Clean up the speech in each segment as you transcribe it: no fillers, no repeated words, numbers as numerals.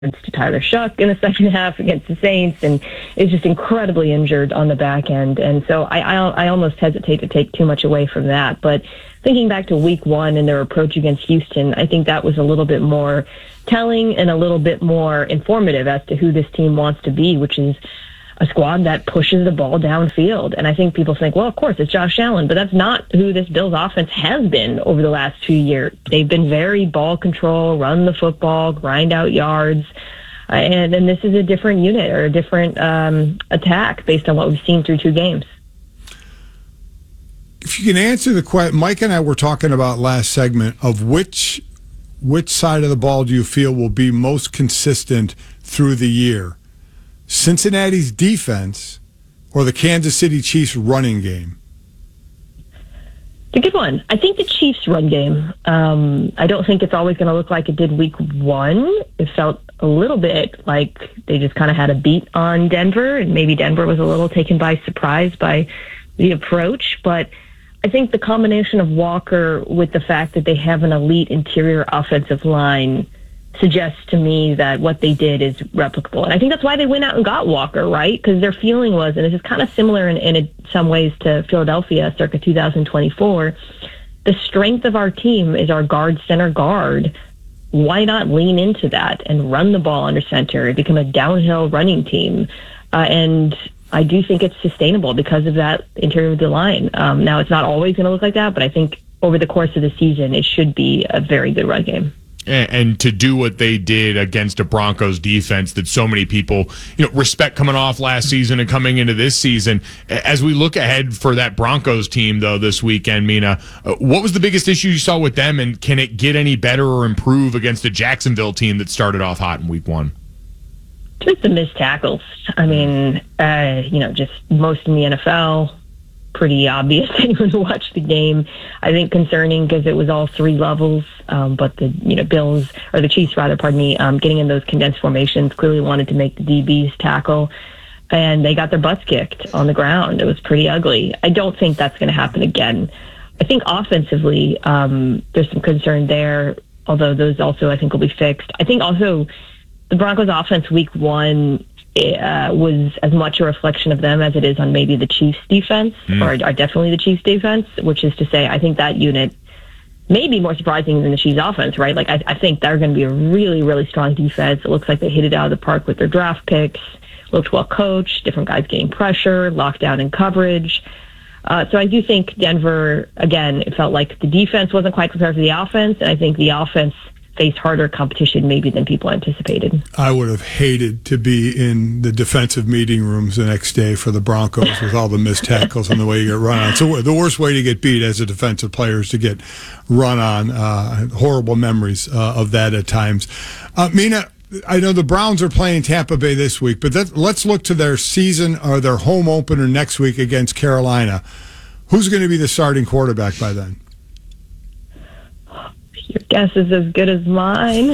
to Tyler Shuck in the second half against the Saints, and is just incredibly injured on the back end. And so I almost hesitate to take too much away from that. But thinking back to week one and their approach against Houston, I think that was a little bit more telling and a little bit more informative as to who this team wants to be, which is a squad that pushes the ball downfield. And I think people think, well, of course, it's Josh Allen, but that's not who this Bills offense has been over the last 2 years. They've been very ball control, run the football, grind out yards. And then this is a different unit or a different attack based on what we've seen through 2 games. If you can answer the question, Mike and I were talking about last segment of which side of the ball do you feel will be most consistent through the year? Cincinnati's defense or the Kansas City Chiefs running game? It's a good one. I think the Chiefs run game. I don't think it's always going to look like it did week one. It felt a little bit like they just kind of had a beat on Denver, and maybe Denver was a little taken by surprise by the approach. But I think the combination of Walker with the fact that they have an elite interior offensive line suggests to me that what they did is replicable. And I think that's why they went out and got Walker, right? Because their feeling was, and this is kind of similar in some ways to Philadelphia circa 2024, the strength of our team is our guard, center guard. Why not lean into that and run the ball under center, become a downhill running team? And I do think it's sustainable because of that interior of the line. Now, it's not always going to look like that, but I think over the course of the season, it should be a very good run game. And to do what they did against a Broncos defense that so many people, respect coming off last season and coming into this season. As we look ahead for that Broncos team, though, this weekend, Mina, what was the biggest issue you saw with them, and can it get any better or improve against a Jacksonville team that started off hot in week one? Just the missed tackles. I mean, just most in the NFL. Pretty obvious to anyone who watched the game. I think concerning because it was all 3 levels, but the Bills, or the Chiefs rather, getting in those condensed formations clearly wanted to make the DBs tackle, and they got their butts kicked on the ground. It was pretty ugly. I don't think that's going to happen again. I think offensively, there's some concern there, although those also I think will be fixed. I think also the Broncos offense week one was as much a reflection of them as it is on maybe the Chiefs defense, or definitely the Chiefs defense, which is to say, I think that unit may be more surprising than the Chiefs offense, right? Like, I think they're going to be a really, really strong defense. It looks like they hit it out of the park with their draft picks, looked well coached, different guys getting pressure, lockdown in coverage. So I do think Denver, again, it felt like the defense wasn't quite prepared for the offense, and I think the offense face harder competition maybe than people anticipated. I would have hated to be in the defensive meeting rooms the next day for the Broncos with all the missed tackles and the way you get run on. So the worst way to get beat as a defensive player is to get run on. Horrible memories of that at times. Mina, I know the Browns are playing Tampa Bay this week, but let's look to their season or their home opener next week against Carolina. Who's going to be the starting quarterback by then? Your guess is as good as mine.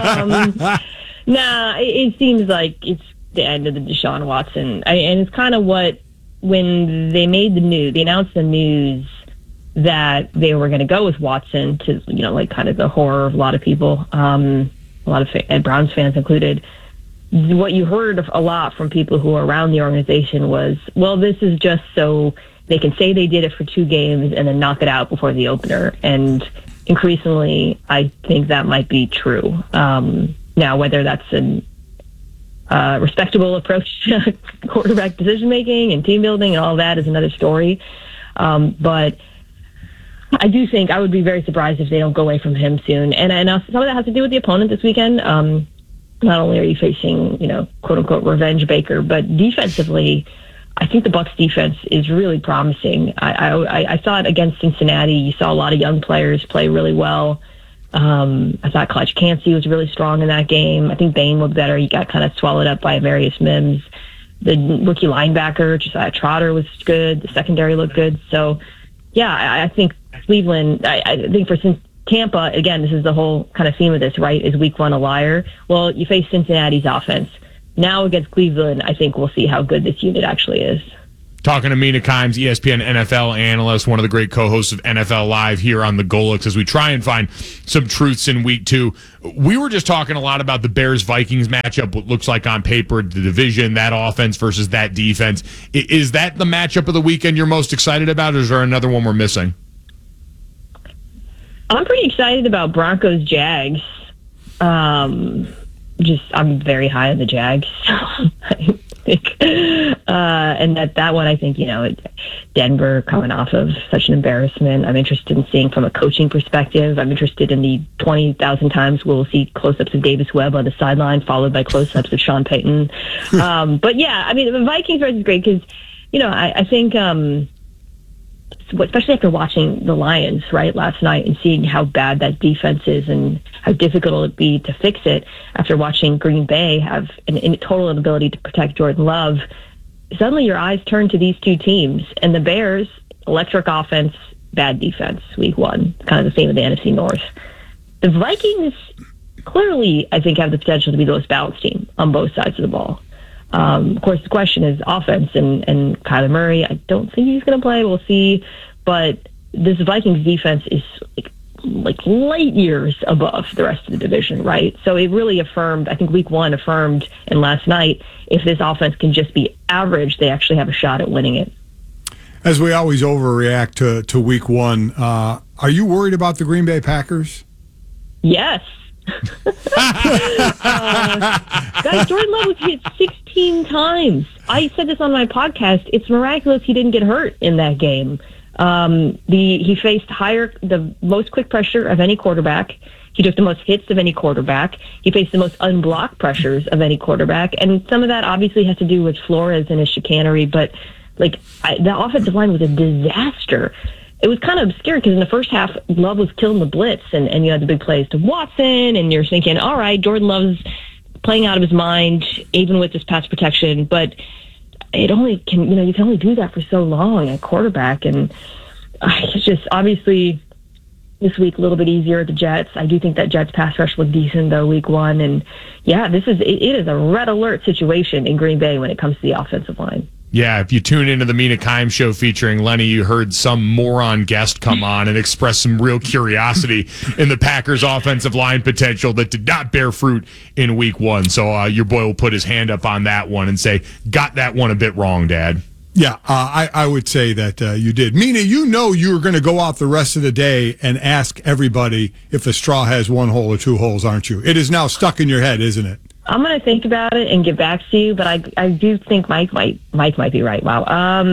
It seems like it's the end of the Deshaun Watson. And it's kind of when they made the news, they announced the news that they were going to go with Watson to, kind of the horror of a lot of people, a lot of Browns fans included. What you heard a lot from people who were around the organization was, well, this is just so they can say they did it for 2 games and then knock it out before the opener. And increasingly, I think that might be true. Now, whether that's a respectable approach to quarterback decision-making and team building and all that is another story. But I do think I would be very surprised if they don't go away from him soon. And some of that has to do with the opponent this weekend. Not only are you facing, quote-unquote, revenge Baker, but defensively, I think the Bucs defense is really promising. I saw it against Cincinnati. You saw a lot of young players play really well. I thought Clutch Cansey was really strong in that game. I think Bain looked better. He got kind of swallowed up by various Mims. The rookie linebacker, Josiah Trotter, was good. The secondary looked good. So, yeah, I think Cleveland, I think for Tampa, again, this is the whole kind of theme of this, right? Is week one a liar? Well, you face Cincinnati's offense. Now against Cleveland, I think we'll see how good this unit actually is. talking to Mina Kimes, ESPN NFL analyst, one of the great co-hosts of NFL Live here on the Golics, as we try and find some truths in week 2. We were just talking a lot about the Bears-Vikings matchup, what looks like on paper, the division, that offense versus that defense. Is that the matchup of the weekend you're most excited about, or is there another one we're missing? I'm pretty excited about Broncos-Jags. I'm very high on the Jags. I think, and that one, I think, Denver coming off of such an embarrassment. I'm interested in seeing from a coaching perspective. I'm interested in the 20,000 times we'll see close-ups of Davis Webb on the sideline, followed by close-ups of Sean Payton. But yeah, the Vikings versus great because, I think, especially after watching the Lions, right, last night and seeing how bad that defense is and how difficult it'll be to fix it after watching Green Bay have an total inability to protect Jordan Love, suddenly your eyes turn to these two teams. And the Bears, electric offense, bad defense, week 1, kind of the theme of the NFC North. The Vikings clearly, I think, have the potential to be the most balanced team on both sides of the ball. Of course, the question is offense, and Kyler Murray, I don't think he's going to play. We'll see. But this Vikings defense is like light years above the rest of the division, right? So it really affirmed, I think week 1 affirmed, and last night, if this offense can just be average, they actually have a shot at winning it. As we always overreact to week 1, are you worried about the Green Bay Packers? Yes. Guys, Jordan Love was hit 16 times. I said this on my podcast. It's miraculous he didn't get hurt in that game. He faced the most quick pressure of any quarterback. He took the most hits of any quarterback. He faced the most unblocked pressures of any quarterback. And some of that obviously has to do with Flores and his chicanery, but the offensive line was a disaster. It was kind of scary because in the first half, Love was killing the blitz, and you had the big plays to Watson, and you're thinking, all right, Jordan Love's playing out of his mind, even with this pass protection, but you can only do that for so long at quarterback, and it's just obviously this week a little bit easier at the Jets. I do think that Jets pass rush looked decent though week 1, and yeah, it is a red alert situation in Green Bay when it comes to the offensive line. Yeah, if you tune into the Mina Kimes show featuring Lenny, you heard some moron guest come on and express some real curiosity in the Packers' offensive line potential that did not bear fruit in week 1. So your boy will put his hand up on that one and say, got that one a bit wrong, Dad. Yeah, I would say that you did. Mina, you were going to go out the rest of the day and ask everybody if a straw has 1 hole or 2 holes, aren't you? It is now stuck in your head, isn't it? I'm going to think about it and get back to you, but I do think Mike might be right. Wow.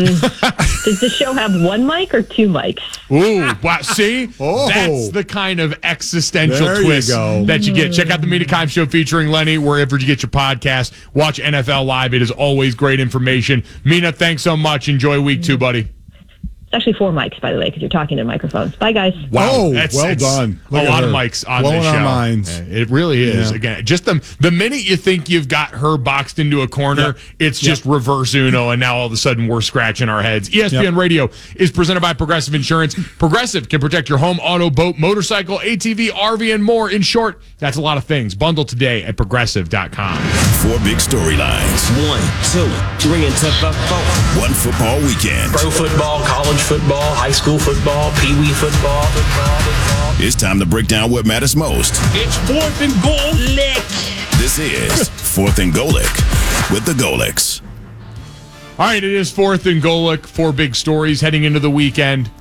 Does the show have 1 mic or 2 mics? Ooh, wow. See? That's the kind of existential twist that you get. Check out the Mina Kimes show featuring Lenny wherever you get your podcast. Watch NFL Live. It is always great information. Mina, thanks so much. Enjoy week 2, buddy. It's actually 4 mics, by the way, because you're talking to microphones. Bye, guys. Wow, well done. A lot of mics on this show. Blowing our minds. It really is. Yeah. Again, just the minute you think you've got her boxed into a corner, it's just reverse Uno, and now all of a sudden we're scratching our heads. ESPN Radio is presented by Progressive Insurance. Progressive can protect your home, auto, boat, motorcycle, ATV, RV, and more. In short, that's a lot of things. Bundle today at Progressive.com. 4 big storylines. 1, 2, 3, and 4. 1 football weekend. Pro football, college football, high school football, pee-wee football. It's time to break down what matters most. It's 4th and Golic. This is 4th and Golic with the Golics. All right, it is 4th and Golic. 4 big stories heading into the weekend.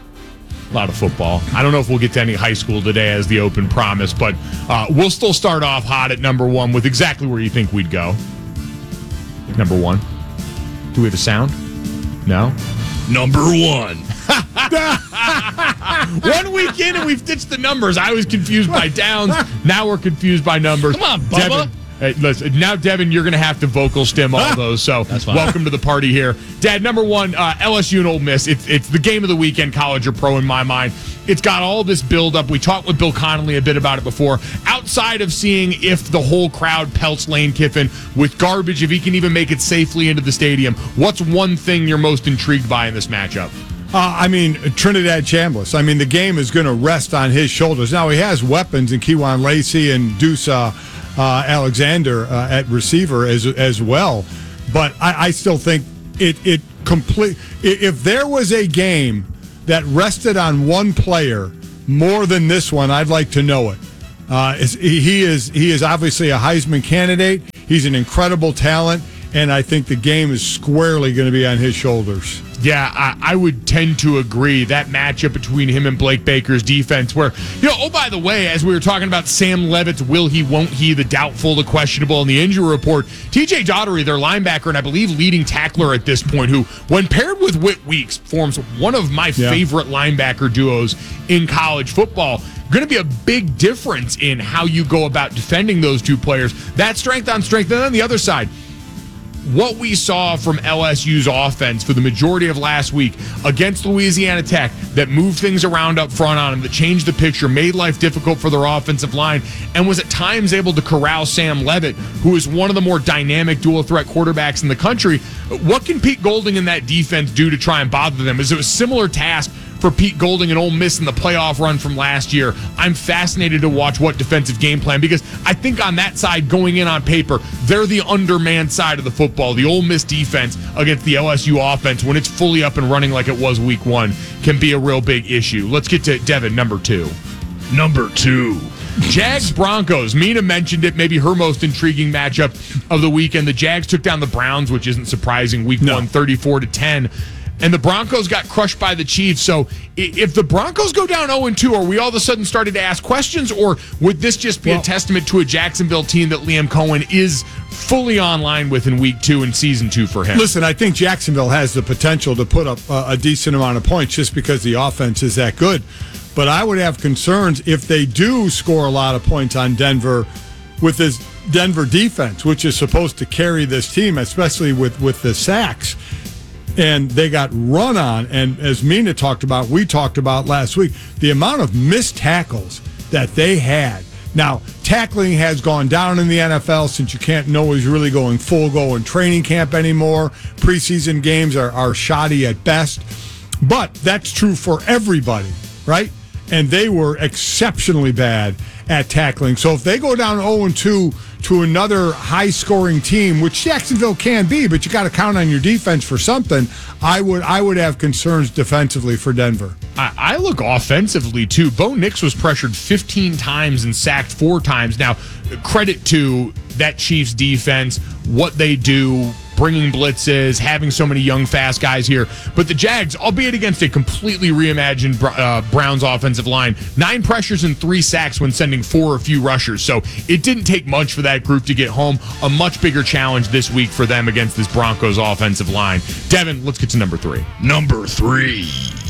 A lot of football. I don't know if we'll get to any high school today as the open promise, but we'll still start off hot at number 1 with exactly where you think we'd go. Number 1. Do we have a sound? No? Number 1. 1 week in and we've ditched the numbers. I was confused by downs. Now we're confused by numbers. Come on, Bubba. Devin, hey, listen, now, Devin, you're going to have to vocal stim all those. So welcome to the party here. Dad, number 1, LSU and Ole Miss. It's the game of the weekend, college or pro in my mind. It's got all this buildup. We talked with Bill Connolly a bit about it before. Outside of seeing if the whole crowd pelts Lane Kiffin with garbage, if he can even make it safely into the stadium, what's one thing you're most intrigued by in this matchup? Trinidad Chambliss. The game is going to rest on his shoulders. Now, he has weapons in Kewan Lacey and Deuce Alexander at receiver as well. But I still think If there was a game that rested on one player more than this one, I'd like to know it. He is obviously a Heisman candidate. He's an incredible talent, and I think the game is squarely going to be on his shoulders. Yeah, I would tend to agree. That matchup between him and Blake Baker's defense where, oh, by the way, as we were talking about Sam Levitt's will he, won't he, the doubtful, the questionable, and the injury report, TJ Daugherty, their linebacker, and I believe leading tackler at this point, who, when paired with Whit Weeks, forms one of my favorite linebacker duos in college football. Going to be a big difference in how you go about defending those two players. That strength on strength. And on the other side, what we saw from LSU's offense for the majority of last week against Louisiana Tech that moved things around up front on them, that changed the picture, made life difficult for their offensive line, and was at times able to corral Sam Levitt, who is one of the more dynamic dual-threat quarterbacks in the country. What can Pete Golding and that defense do to try and bother them? Is it a similar task for Pete Golding and Ole Miss in the playoff run from last year? I'm fascinated to watch what defensive game plan, because I think on that side, going in on paper, they're the undermanned side of the football. The Ole Miss defense against the LSU offense, when it's fully up and running like it was week one, can be a real big issue. Let's get to Devin, number two. Number two. Jags Broncos. Mina mentioned it, maybe her most intriguing matchup of the weekend. The Jags took down the Browns, which isn't surprising, week one, 34-10. And the Broncos got crushed by the Chiefs. So if the Broncos go down 0-2, are we all of a sudden starting to ask questions? Or would this just be a testament to a Jacksonville team that Liam Cohen is fully online with in week 2 and season 2 for him? Listen, I think Jacksonville has the potential to put up a decent amount of points just because the offense is that good. But I would have concerns if they do score a lot of points on Denver with this Denver defense, which is supposed to carry this team, especially with the sacks. And they got run on, and as Mina talked about, we talked about last week, the amount of missed tackles that they had. Now, tackling has gone down in the NFL since you can't know who's really going full go in training camp anymore. Preseason games are shoddy at best. But that's true for everybody, right? And they were exceptionally bad at tackling. So if they go down 0-2 to another high-scoring team, which Jacksonville can be, but you got to count on your defense for something, I would have concerns defensively for Denver. I look offensively, too. Bo Nix was pressured 15 times and sacked 4 times. Now, credit to that Chiefs defense, what they do, bringing blitzes, having so many young, fast guys here. But the Jags, albeit against a completely reimagined Browns offensive line, 9 pressures and 3 sacks when sending 4 or few rushers. So it didn't take much for that group to get home. A much bigger challenge this week for them against this Broncos offensive line. Devin, let's get to number 3. Number 3.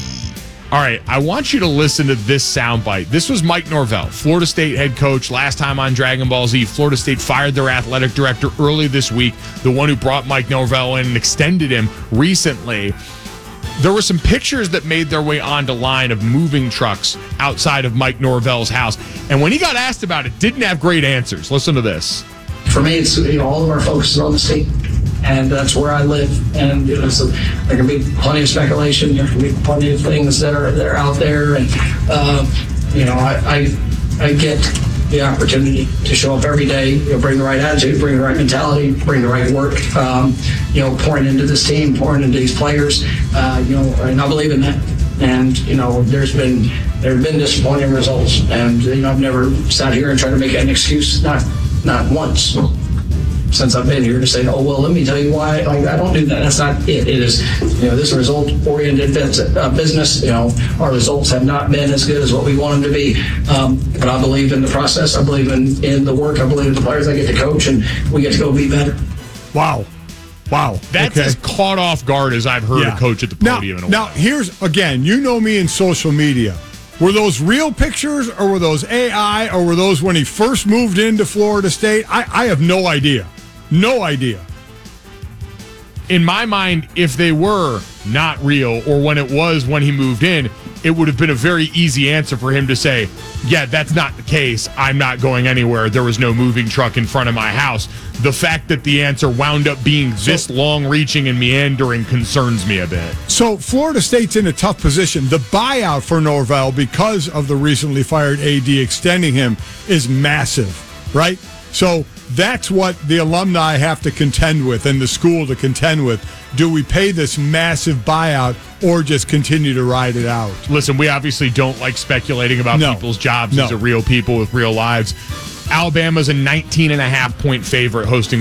All right, I want you to listen to this soundbite. This was Mike Norvell, Florida State head coach. Last time on Dragon Ball Z, Florida State fired their athletic director early this week, the one who brought Mike Norvell in and extended him recently. There were some pictures that made their way onto line of moving trucks outside of Mike Norvell's house. And when he got asked about it, didn't have great answers. Listen to this. For me, it's all of our focus is on the state. And that's where I live, and so there can be plenty of speculation. There can be plenty of things that are out there, and I get the opportunity to show up every day, bring the right attitude, bring the right mentality, bring the right work, pouring into this team, pouring into these players, and I believe in that. And there have been disappointing results, and I've never sat here and tried to make an excuse, not once. Since I've been here to say, let me tell you why. I don't do that. That's not it. It is, this result-oriented business. Our results have not been as good as what we want them to be. But I believe in the process. I believe in the work. I believe in the players I get to coach, and we get to go be better. Wow. That's as caught off guard as I've heard a coach at the podium in a while. Now, here's, again, me in social media. Were those real pictures, or were those AI, or were those when he first moved into Florida State? I have no idea. No idea. In my mind, if they were not real, or when it was when he moved in, it would have been a very easy answer for him to say, yeah, that's not the case. I'm not going anywhere. There was no moving truck in front of my house. The fact that the answer wound up being this long-reaching and meandering concerns me a bit. So Florida State's in a tough position. The buyout for Norvell, because of the recently fired AD extending him, is massive, right? So That's what the alumni have to contend with and the school to contend with. Do we pay this massive buyout or just continue to ride it out? Listen, we obviously don't like speculating about people's jobs. These are real people with real lives. Alabama's a 19.5-point favorite hosting